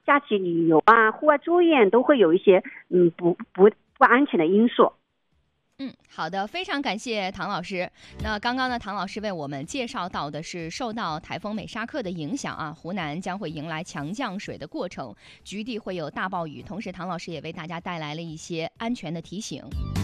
假期旅游啊、户外住院都会有一些不安全的因素。 好的，非常感谢唐老师。那刚刚呢，唐老师为我们介绍到的是受到台风美沙克的影响啊，湖南将会迎来强降水的过程，局地会有大暴雨。同时，唐老师也为大家带来了一些安全的提醒。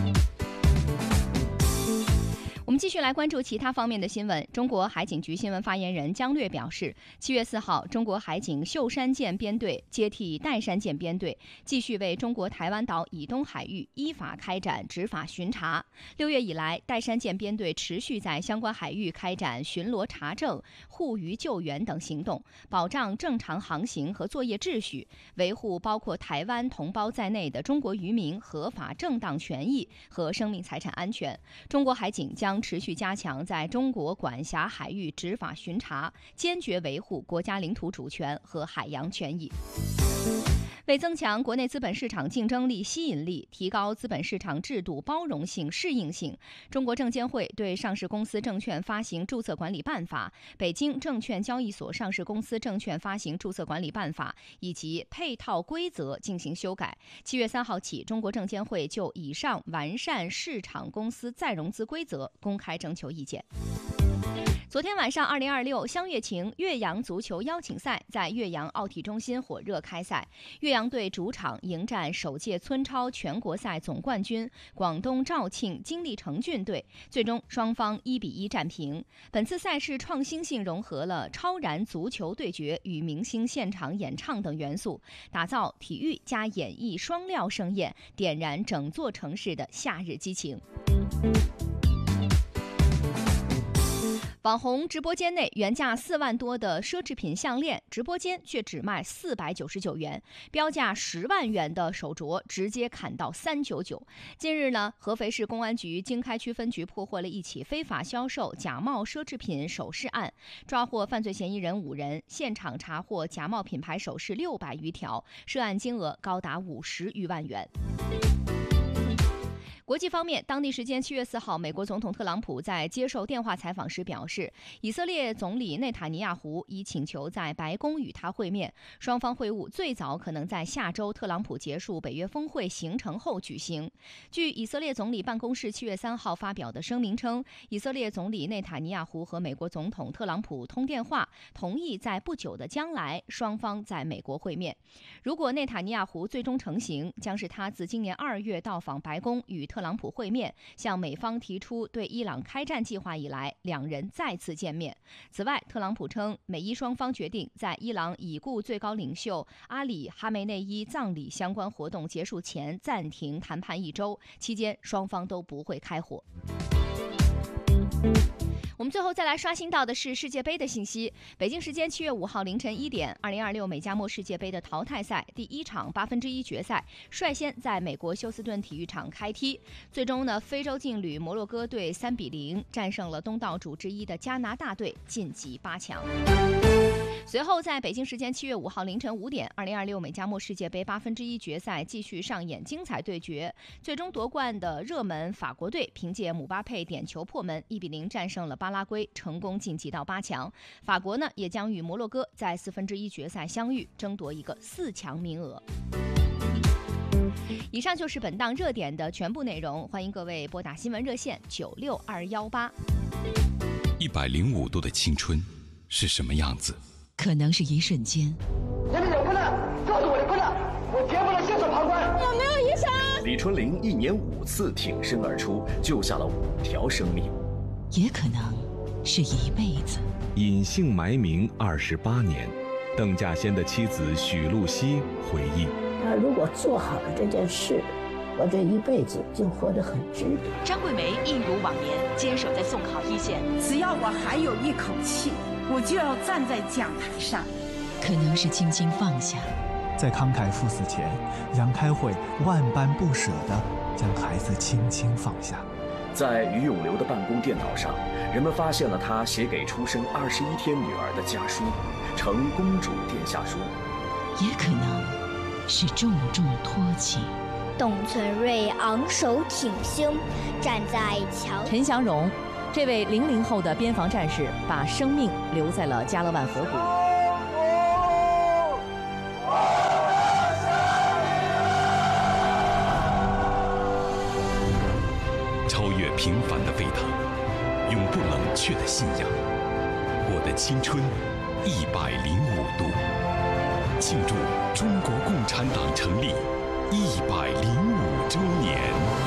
我们继续来关注其他方面的新闻。中国海警局新闻发言人姜略表示，7月4号，中国海警秀山舰编队接替岱山舰编队，继续为中国台湾岛以东海域依法开展执法巡查。6月以来，岱山舰编队持续在相关海域开展巡逻查证、护渔救援等行动，保障正常航行和作业秩序，维护包括台湾同胞在内的中国渔民合法正当权益和生命财产安全。中国海警将持续加强在中国管辖海域执法巡查，坚决维护国家领土主权和海洋权益。为增强国内资本市场竞争力、吸引力，提高资本市场制度包容性、适应性，中国证监会对《上市公司证券发行注册管理办法》、《北京证券交易所上市公司证券发行注册管理办法》以及配套规则进行修改。7月3号起，中国证监会就以上完善市场公司再融资规则公开征求意见。昨天晚上，2026湘粤情岳阳足球邀请赛在岳阳奥体中心火热开赛。岳阳队主场迎战首届村超全国赛总冠军广东肇庆金利城郡队，最终双方1-1战平。本次赛事创新性融合了超燃足球对决与明星现场演唱等元素，打造体育加演艺双料盛宴，点燃整座城市的夏日激情。网红直播间内原价4万多的奢侈品项链，直播间却只卖499元，标价10万元的手镯直接砍到399。近日呢，合肥市公安局经开区分局破获了一起非法销售假冒奢侈品首饰案，抓获犯罪嫌疑人5人，现场查获假冒品牌首饰600余条，涉案金额高达50余万元。国际方面，当地时间7月4号，美国总统特朗普在接受电话采访时表示，以色列总理内塔尼亚胡已请求在白宫与他会面，双方会晤最早可能在下周特朗普结束北约峰会行程后举行。据以色列总理办公室7月3号发表的声明称，以色列总理内塔尼亚胡和美国总统特朗普通电话，同意在不久的将来双方在美国会面。如果内塔尼亚胡最终成行，将是他自今年2月到访白宫与特朗普会面，向美方提出对伊朗开战计划以来，两人再次见面。此外，特朗普称，美伊双方决定在伊朗已故最高领袖阿里·哈梅内伊葬礼相关活动结束前暂停谈判1周，期间双方都不会开火。我们最后再来刷新到的是世界杯的信息。北京时间7月5号凌晨1点，2026美加墨世界杯的淘汰赛第1场1/8决赛率先在美国休斯顿体育场开踢。最终呢，非洲劲旅摩洛哥队3-0战胜了东道主之一的加拿大队，晋级8强。随后，在北京时间7月5号凌晨5点，2026美加墨世界杯1/8决赛继续上演精彩对决。最终夺冠的热门法国队凭借姆巴佩点球破门，1-0战胜了巴拉圭，成功晋级到8强。法国呢，也将与摩洛哥在1/4决赛相遇，争夺一个4强名额。以上就是本档热点的全部内容，欢迎各位拨打新闻热线96218。 105度的青春是什么样子？ 可能是一瞬间。 人民有困难，就是我的困难，我绝不能袖手旁观。 有没有医生？ 李春林1年5次挺身而出，救下了5条生命。 也可能是一辈子。 隐姓埋名28年，邓稼先的妻子许露西回忆： 他如果做好了这件事，我这一辈子就活得很值得。 张桂梅一如往年坚守在送考一线， 只要我还有一口气，我就要站在讲台上。 可能是轻轻放下， 在慷慨赴死前，杨开慧万般不舍地将孩子轻轻放下。 在于永流的办公电脑上，人们发现了他写给出生21天女儿的家书，呈公主殿下书。 也可能是重重托起。 董存瑞昂首挺胸，站在桥。 陈祥荣，这位00后的边防战士，把生命留在了加勒万河谷。 平凡的沸腾，永不冷却的信仰。我的青春105度，庆祝中国共产党成立105周年。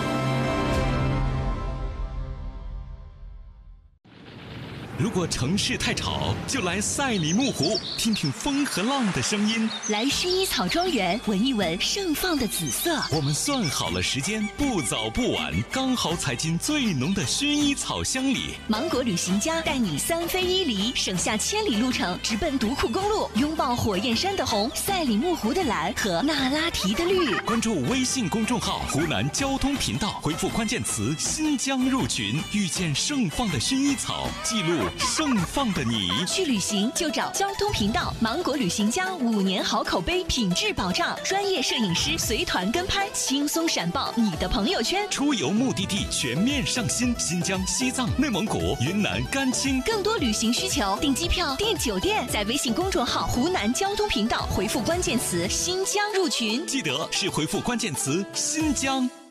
如果城市太吵，就来赛里木湖，听听风和浪的声音； 来薰衣草庄园，闻一闻盛放的紫色。 我们算好了时间，不早不晚，刚好踩进最浓的薰衣草香里。 芒果旅行家带你3飞1离，省下千里路程，直奔独库公路，拥抱火焰山的红、赛里木湖的蓝和那拉提的绿。 关注微信公众号湖南交通频道，回复关键词新疆入群，遇见盛放的薰衣草，记录盛放的你。 去旅行就找交通频道，芒果旅行家5年好口碑，品质保障，专业摄影师随团跟拍，轻松闪爆你的朋友圈。 出游目的地全面上新，新疆、西藏、内蒙古、云南、甘青。 更多旅行需求，订机票、订酒店，在微信公众号湖南交通频道回复关键词新疆入群， 记得是回复关键词新疆。